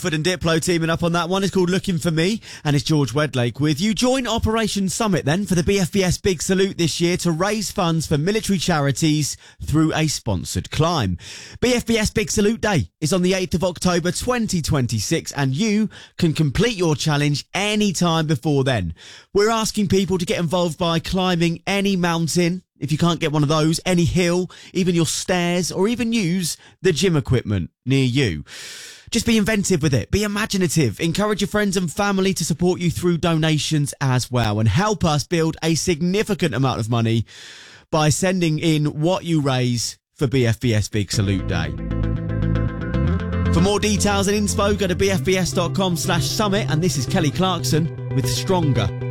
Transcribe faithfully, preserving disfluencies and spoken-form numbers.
Ford and Diplo teaming up on that one. It's called Looking For Me, and it's George Wedlake with you. Join Operation Summit then for the B F B S Big Salute this year to raise funds for military charities through a sponsored climb. B F B S Big Salute Day is on the eighth of October twenty twenty-six, and you can complete your challenge any time before then. We're asking people to get involved by climbing any mountain, if you can't get one of those, any hill, even your stairs, or even use the gym equipment near you. Just be inventive with it. Be imaginative. Encourage your friends and family to support you through donations as well, and help us build a significant amount of money by sending in what you raise for B F B S Big Salute Day. For more details and info, go to b f b s dot com slash summit, and this is Kelly Clarkson with Stronger.